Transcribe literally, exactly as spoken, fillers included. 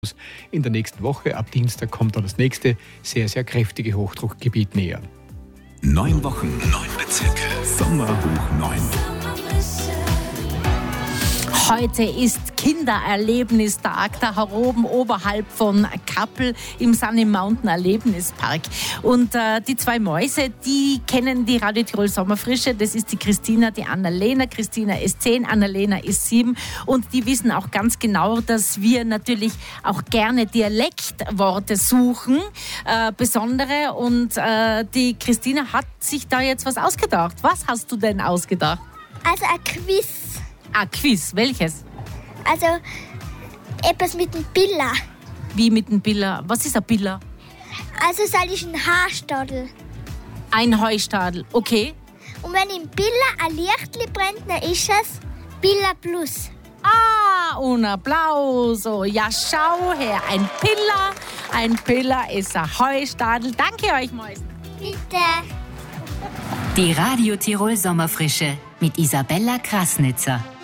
In der nächsten Woche, ab Dienstag, kommt dann das nächste sehr, sehr kräftige Hochdruckgebiet näher. Neun Wochen, neun Bezirke, Sommerhoch neun. Heute ist Kindererlebnistag da oben oberhalb von Kappel im Sunny Mountain Erlebnispark. Und äh, die zwei Mäuse, die kennen die Radio Tirol Sommerfrische. Das ist die Christina, die Annalena. Christina ist zehn, Annalena ist sieben. Und die wissen auch ganz genau, dass wir natürlich auch gerne Dialektworte suchen, äh, besondere. Und äh, die Christina hat sich da jetzt was ausgedacht. Was hast du denn ausgedacht? Also ein Quiz. Ah, Quiz. Welches? Also etwas mit dem Billa. Wie mit dem Billa? Was ist ein Billa? Also sag ich ein Haarstadel. Ein Heustadel, okay. Und wenn im Billa ein Lichtli brennt, dann ist es Billa Plus. Ah, un applauso. Ja, schau her. Ein Pilla. Ein Pilla ist ein Heustadel. Danke euch, Mäusen. Bitte. Die Radio Tirol Sommerfrische mit Isabella Krasnitzer.